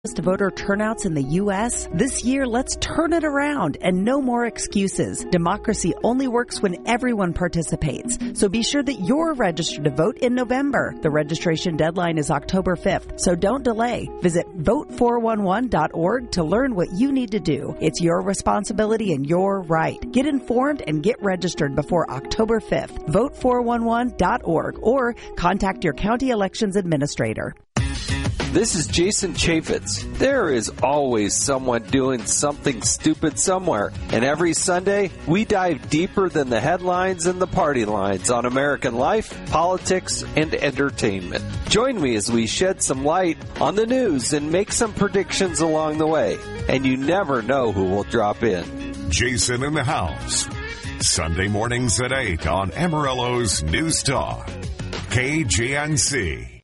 voter turnouts in the U.S.? This year, let's turn it around and no more excuses. Democracy only works when everyone participates. So be sure that you're registered to vote in November. The registration deadline is October 5th, so don't delay. Visit vote411.org to learn what you need to do. It's your responsibility and your right. Get informed and get registered before October 5th. Vote411.org or contact your county elections administrator. This is Jason Chaffetz. There is always someone doing something stupid somewhere. And every Sunday, we dive deeper than the headlines and the party lines on American life, politics, and entertainment. Join me as we shed some light on the news and make some predictions along the way. And you never know who will drop in. Jason in the House. Sunday mornings at 8 on Amarillo's News Talk. KGNC.